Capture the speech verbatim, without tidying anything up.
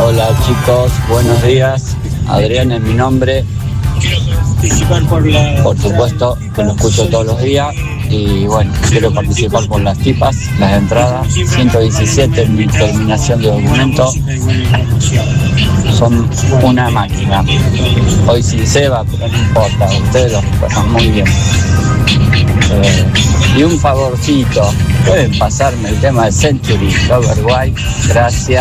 Hola chicos, buenos días. Adrián es mi nombre. Por supuesto que lo escucho todos los días. Y bueno, quiero participar por las tipas, las entradas. ciento diecisiete en mi terminación de documento. Son una máquina. Hoy sí se va, pero no importa. Ustedes lo pasan muy bien. Eh, y un favorcito, pueden pasarme el tema de Century Overwhite. Gracias.